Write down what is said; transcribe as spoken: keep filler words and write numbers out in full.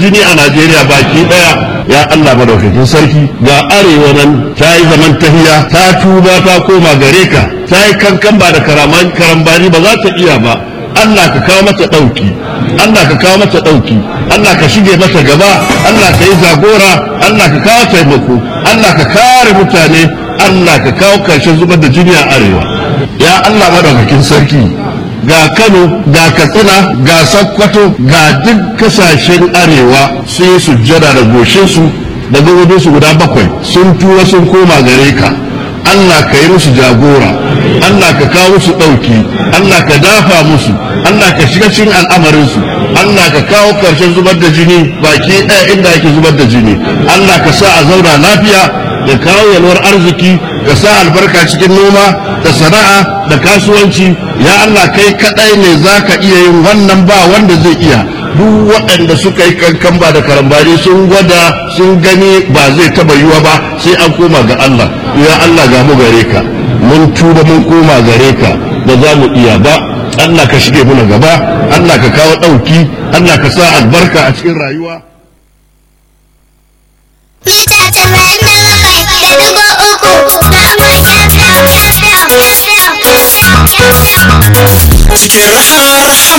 jini a Najeriya baki daya. Ya Allah madaukakin sarki, ga arewa nan ta yi zaman tahiya, ta tuba ta koma gare ka, ta yi kankan ba da karambani ba za ta iya ba. Allah ka kawo mata ɗauki, Allah ka kawo mata ɗauki, Allah ka shige mata gaba, Allah ka yi jagora, Allah ka kawo taimako, Allah ka kare mutane, Allah ka kawo karshen zubar da jini a arewa. Ya Allah madaukakin sarki, ga Kano, ga Katsina, ga Sokoto, ga duk kasashen arewa sun yi sujjada da goshinsu da gabobinsu guda bakwai, sun tura sun koma gare ka. Allah ka yi musu jagora, Allah ka kawo musu ɗauki, Allah ka dafa musu, Allah ka shiga cikin al'amarinsu, Allah ka kawo ƙarshen zubar da jini baki ɗaya inda ake zubar da jini, Allah ka sa a zauna lafiya, da kawo yalwar arziki, ka sa albarka cikin noma da sana'a da kasuwanci. Ya Allah kai kaɗai ne za ka iya yin wannan, ba wanda zai iya. Duk waɗanda suka yi kankan ba da karambani sun gwada sun gani ba zai taba yiwa ba, sai an koma ga Allah. Ya Allah ga mu gare ka, mun tuba mun koma gare ka, ba za mu iya ba. Allah ka shige muna gaba, Allah ka kawo ɗauki, Allah ka sa albarka a cikin rayuwa. Cikin raha rahama